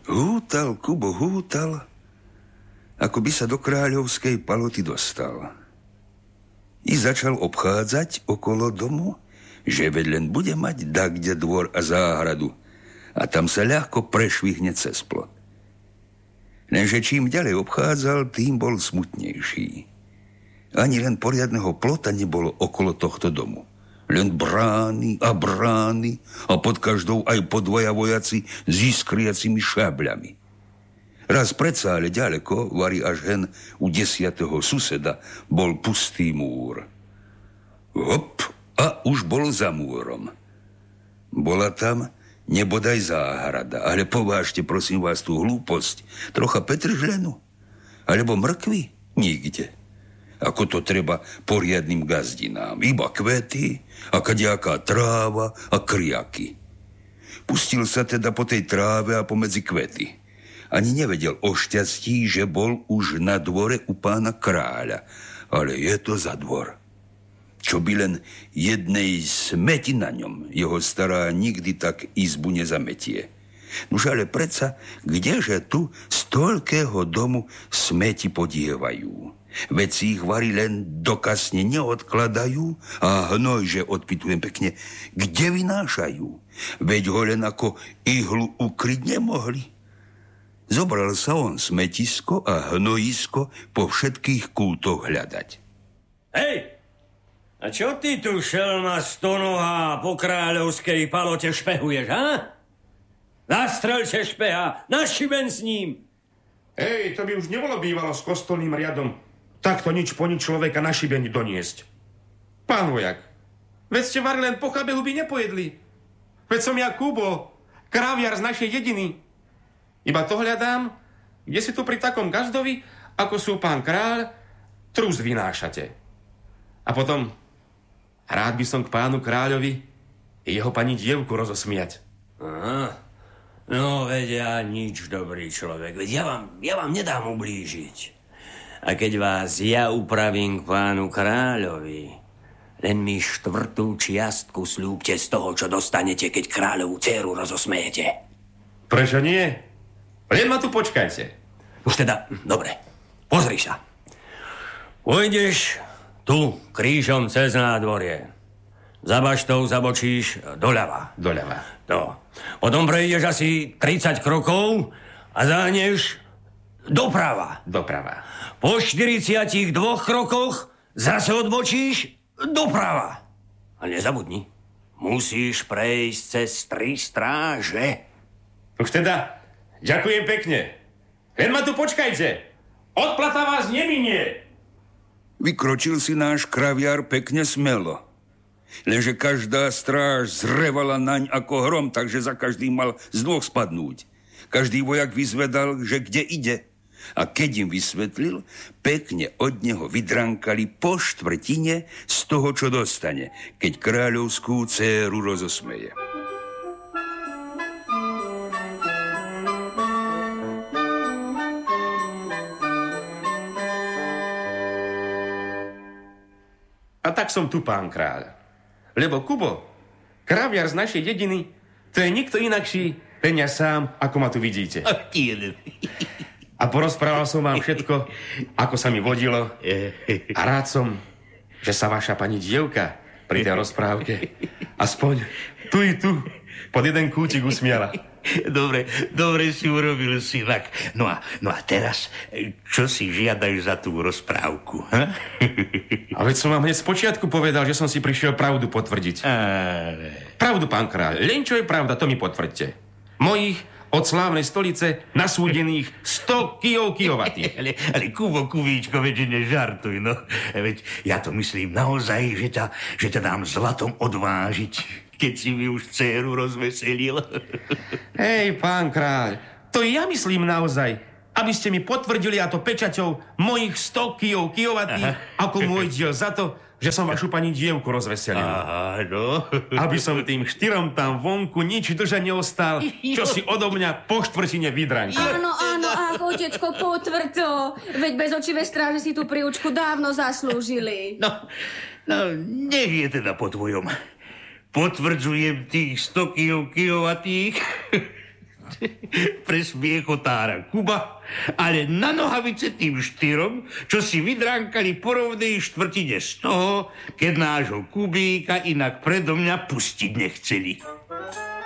Hútal, Kubo, hútal, ako by sa do kráľovskej paloty dostal. I začal obchádzať okolo domu, že veď len bude mať dakde dvor a záhradu a tam sa ľahko prešvihne cez plot. Lenže čím ďalej obchádzal, tým bol smutnejší. Ani len poriadneho plota nebolo okolo tohto domu. Len brány a pod každou aj podvoja vojaci s iskriacimi šabľami. Raz predsa, ale ďaleko, vari až hen u 10. suseda, bol pustý múr. Hop, a už bol za múrom. Bola tam nebodaj záhrada, ale povážte, prosím vás, tú hlúposť. Trocha petržlenu, alebo mrkvy? Nikde. Ako to treba poriadnym gazdinám. Iba kvety, a kadejaká tráva a kriaky. Pustil sa teda po tej tráve a pomedzi kvety. Ani nevedel o šťastí, že bol už na dvore u pána kráľa. Ale je to za dvor. Čo by len jednej smeti na ňom, jeho stará nikdy tak izbu nezametie. Nuž ale predsa, kdeže tu z toľkého domu smeti podievajú? Veď si ich vari len dokasne neodkladajú a hnoj, že odpytujem pekne, kde vynášajú? Veď ho len ako ihlu ukryť nemohli. Zobral sa on smetisko a hnojisko po všetkých kútoch hľadať. Hej! A čo ty tu šelma stonohá po kráľovskej palote špehuješ, ha? Nastrelče špeha, našiben s ním! Hej, to by už nebolo bývalo s kostolným riadom. Takto nič po nič človeka na šibeni doniesť. Pán vojak, veď ste vari len po chabehu by nepojedli. Veď som ja Kubo, kráviar z našej dediny. Iba to hľadám, kde si tu pri takom gazdovi, ako sú pán kráľ, trus vynášate. A potom, rád by som k pánu kráľovi jeho pani dievku rozosmiať. Aha, no veď ja nič, dobrý človek, veď ja vám nedám ublížiť. A keď vás ja upravím k pánu kráľovi, len mi 4. čiastku sľúbte z toho, čo dostanete, keď kráľovú dcéru rozosmejete. Prečo nie? Len ma tu počkajte. Už teda, dobre, pozri sa. Pôjdeš tu krížom cez nádvorie. Za baštou zabočíš doľava. Doľava. To. Potom prejdeš asi 30 krokov a zahneš doprava. Doprava. Po 42 krokoch zase odbočíš doprava. A nezabudni, musíš prejsť cez 3 stráže. Už teda, ďakujem pekne. Len ma tu počkajte. Odplata vás neminie. Vykročil si náš kraviar pekne smelo. Lenže každá stráž zrevala naň ako hrom, takže za každým mal z 2 spadnúť. Každý vojak vyzvedal, že kde ide. A keď im vysvetlil, pekne od neho vydrankali po 1/4 z toho, čo dostane, keď kráľovskú dcéru rozosmeje. A tak som tu, pán kráľ. Lebo Kubo, kraviar z našej dediny, to je nikto inakší, len ja sám, ako ma tu vidíte. A porozprával som vám všetko, ako sa mi vodilo. A rád som, že sa vaša pani dievka pri tej rozprávke aspoň tu i tu pod jeden kútik usmiala. Dobre si urobil, synak. No a teraz, čo si žiadaš za tú rozprávku? Ha? A veď som vám hneď z počiatku povedal, že som si prišiel pravdu potvrdiť. Pravdu, pán kráľ. Len čo je pravda, to mi potvrďte. Mojich od slávnej stolice nasúdených 100 kijovatých. Ale Kuvíčko, veď nežartuj, no. Veď ja to myslím naozaj, že ťa dám zlatom odvážiť, keď si mi už dcéru rozveselil. Hej, pán kráľ, to ja myslím naozaj, aby ste mi potvrdili, a to pečaťou, mojich 100 kijovatých, ako môj diel za to, že som vašu pani dievku rozveselil. Áno. Aby som tým 4 tam vonku nič drža neostal, čo si odo mňa po 1/4 vydrankal. Áno, ach, otecko, potvrď to. Veď bez očivé stráže si tú príučku dávno zaslúžili. No, nech je teda po tvojom. Potvrdzujem tých 100 kijovatých. pre smiechotára Kuba, ale na nohavice tým 4, čo si vydránkali po rovnej štvrtine z toho, keď nášho Kubíka inak predo mňa pustiť nechceli.